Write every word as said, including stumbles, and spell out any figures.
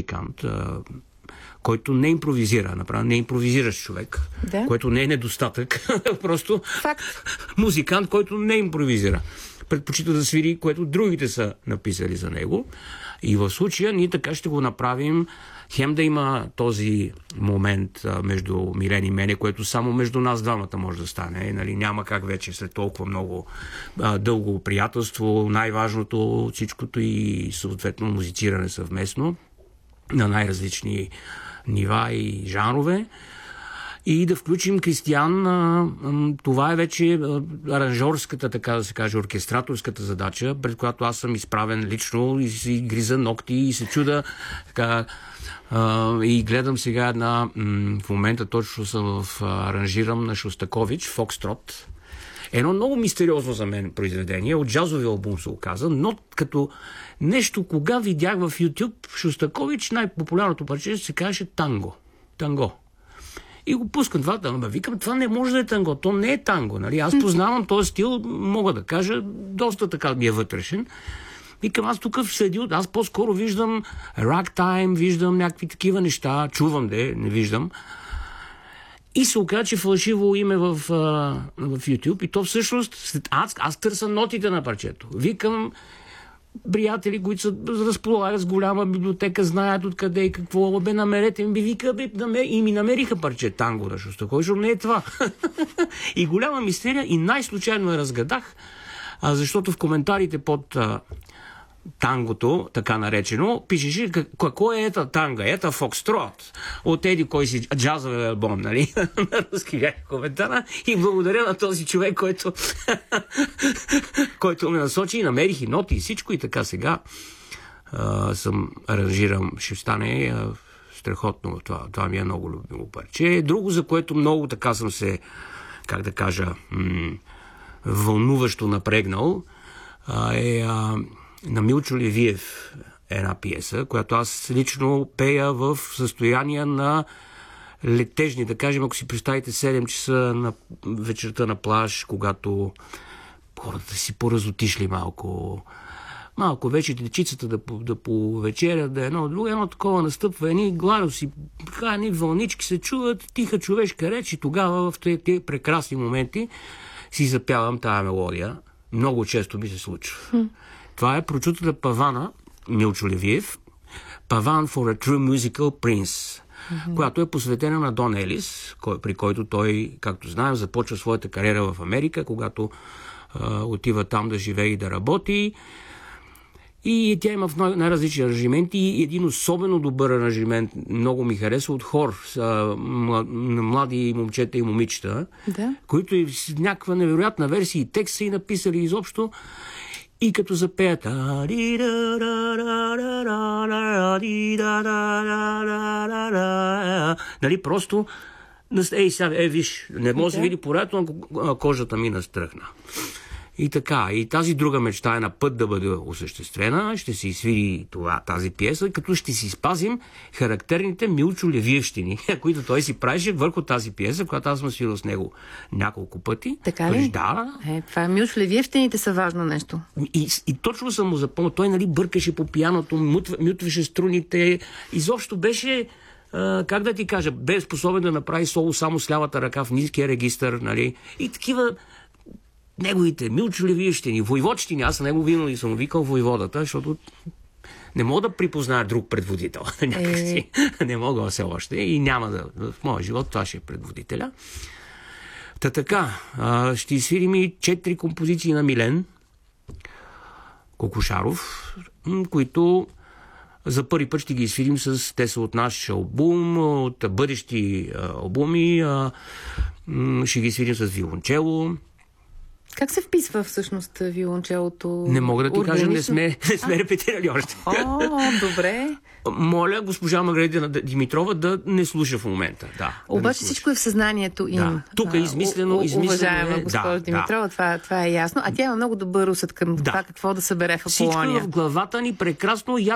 музикант, който не импровизира, направо не импровизиращ човек, да. Което не е недостатък, просто факт. Музикант, който не импровизира. Предпочита да свири, което другите са написали за него. И в случая ние така ще го направим, хем да има този момент а, между Милен и мене, което само между нас двамата може да стане. Нали? Няма как вече след толкова много а, дълго приятелство, най-важното всичкото и съответно музициране съвместно на най-различни нива и жанрове. И да включим Кристиан, а, а, това е вече а, аранжорската, така да се каже, оркестраторската задача, пред която аз съм изправен лично и си гриза ногти и се чуда така, а, и гледам сега една, м- в момента точно съм в а, аранжирам на Шостакович, Фокстрот. Едно много мистериозно за мен произведение, от джазовия албум се оказа, но като нещо, кога видях в YouTube Шостакович, най-популярното парче се казваше Танго. Танго. И го пускам това, ама викам, това не може да е танго, то не е танго, нали? Аз познавам този стил, мога да кажа, доста така ми е вътрешен. Викам, аз тук седи, аз по-скоро виждам рактайм, виждам някакви такива неща, чувам де, не виждам. И се оказа, че фалшиво име в, в YouTube и то всъщност, аз, аз търся нотите на парчето. Викам, приятели, които са разполагат с голяма библиотека, знаят откъде и какво, бе, намерете ми, вика, бе, намер... и ми намериха парче танго на Шостакович, защото не е това. И голяма мистерия, и най-случайно я разгадах, а, защото в коментарите под а, тангото, така наречено, пишеше какво е ета танга, ета фокстрот, от еди кой си джазовия албум, нали? На руски бях коментара и благодаря на този човек, който който ме насочи и намерих и ноти и всичко и така сега а, съм аранжирам, ще стане а, страхотно това. Това ми е много любимо парче. Друго, за което много така съм се, как да кажа, м- вълнуващо напрегнал, а, е а, на Милчо Левиев една пиеса, която аз лично пея в състояние на летежни, да кажем, ако си представите седем часа на вечерта на плаж, когато хората си поразотишли малко, малко вече дечицата да, да повечерят, да едно друго, едно такова настъпва, едни гладоси, едни вълнички се чуват, тиха човешка реч и тогава в тези прекрасни моменти си запявам тая мелодия. Много често ми се случва. Mm. Това е прочутата павана Милчо Левиев, Паван for a True Musical Prince, mm-hmm. която е посветена на Дон Елис, кой, при който той, както знаем, започва своята кариера в Америка, когато а, отива там да живее и да работи. И тя има в най-различни аранжименти и един особено добър аранжимент, много ми харесва, от хор с млади момчета и момичета, да. Които и в някаква невероятна версия и текст са и написали изобщо. И като запеят нали, просто ей, сега, е, виж, не може да види порядно, ако кожата ми настръхна. И така, и тази друга мечта е на път да бъде осъществена, ще се изсвири това, тази пиеса, като ще си спазим характерните Милчо Левиевщини, които той си правеше върху тази пиеса, която аз съм свирил с него няколко пъти. Така ли? Да. Е, това Милчо Левиевщините са важно нещо. И, и точно съм му запомнил. Той, нали, бъркаше по пияното, мютваше струните, изобщо беше, а, как да ти кажа, бе способен да направи соло само с лявата ръка в ниския регистър, нали, и такива неговите Милчо Левиевщини, войводщини, аз на него винаги съм викал войводата, защото не мога да припозная друг предводител. Някакси. Е... Не мога все още и няма да. В моя живот това ще е предводителя. Та така, ще изсвирим и четири композиции на Милен Кокошаров, които за първи път ще ги изсвирим с... Те са от наш албум, от бъдещи албуми. Ще ги изсвирим с виолончело. Как се вписва всъщност виолончелото? Не мога да ти кажа, не сме, не сме репетирали още. О, добре. Моля госпожа Маргарита Димитрова да не слуша в момента. Да, обаче да всичко е в съзнанието им. Да. Тук е измислено, измислено уважаема е... госпожа да, Димитрова, да. Това, това е ясно. А тя има много добър усет към да. това какво да събере в Всичко Аполония. Всичко в главата ни прекрасно.